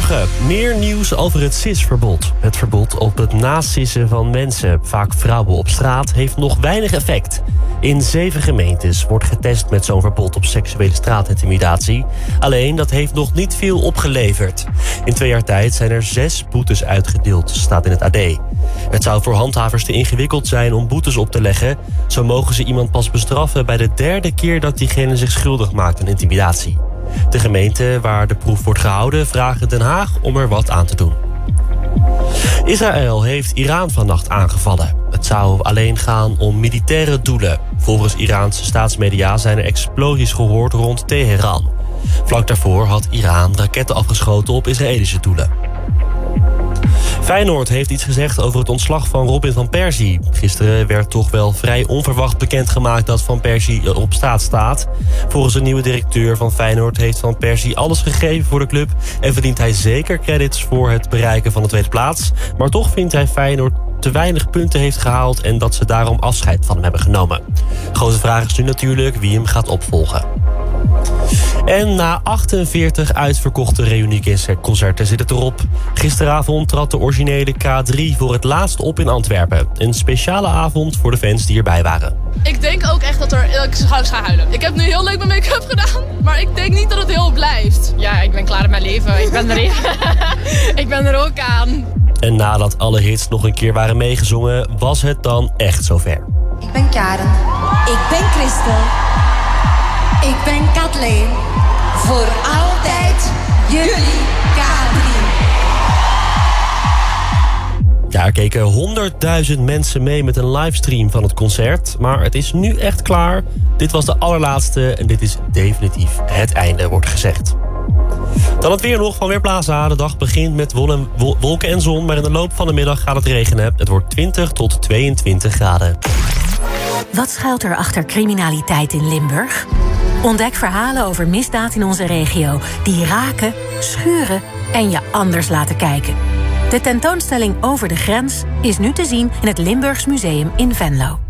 Goedemorgen. Meer nieuws over het SIS-verbod. Het verbod op het nasissen van mensen, vaak vrouwen op straat, heeft nog weinig effect. In 7 gemeentes wordt getest met zo'n verbod op seksuele straatintimidatie. Alleen, dat heeft nog niet veel opgeleverd. In 2 jaar tijd zijn er 6 boetes uitgedeeld, staat in het AD. Het zou voor handhavers te ingewikkeld zijn om boetes op te leggen. Zo mogen ze iemand pas bestraffen bij de 3e keer dat diegene zich schuldig maakt aan intimidatie. De gemeente waar de proef wordt gehouden vragen Den Haag om er wat aan te doen. Israël heeft Iran vannacht aangevallen. Het zou alleen gaan om militaire doelen. Volgens Iraanse staatsmedia zijn er explosies gehoord rond Teheran. Vlak daarvoor had Iran raketten afgeschoten op Israëlische doelen. Feyenoord heeft iets gezegd over het ontslag van Robin van Persie. Gisteren werd toch wel vrij onverwacht bekendgemaakt dat Van Persie op straat staat. Volgens de nieuwe directeur van Feyenoord heeft Van Persie alles gegeven voor de club en verdient hij zeker credits voor het bereiken van de 2e plaats. Maar toch vindt hij Feyenoord te weinig punten heeft gehaald en dat ze daarom afscheid van hem hebben genomen. Grote vraag is nu natuurlijk wie hem gaat opvolgen. En na 48 uitverkochte reunieconcerten zit het erop. Gisteravond trad de originele K3 voor het laatst op in Antwerpen. Een speciale avond voor de fans die erbij waren. Ik denk ook echt dat ik ga huilen. Ik heb nu heel leuk mijn make-up gedaan, maar ik denk niet dat het heel blijft. Ja, ik ben klaar met mijn leven. Ik ben er even. Ik ben er ook aan. En nadat alle hits nog een keer waren meegezongen, was het dan echt zover. Ik ben Karen. Ik ben Christel. Ik ben Kathleen. Voor altijd jullie K3. Ja, er keken 100.000 mensen mee met een livestream van het concert. Maar het is nu echt klaar. Dit was de allerlaatste en dit is definitief het einde, wordt gezegd. Dan het weer nog van Weerplaza. De dag begint met wolken en zon, maar in de loop van de middag gaat het regenen. Het wordt 20 tot 22 graden. Wat schuilt er achter criminaliteit in Limburg? Ontdek verhalen over misdaad in onze regio die raken, schuren en je anders laten kijken. De tentoonstelling Over de Grens is nu te zien in het Limburgs Museum in Venlo.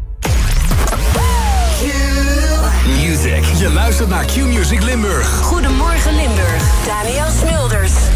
Music. Je luistert naar Q-Music Limburg. Goedemorgen Limburg. Daniel Smulders.